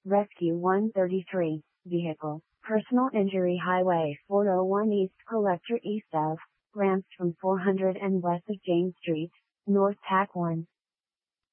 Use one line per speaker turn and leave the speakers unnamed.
Rescue 133, Vehicle, Personal Injury Highway 401 East Collector east of, Ramps from 400 and west of James Street, North Tack 1.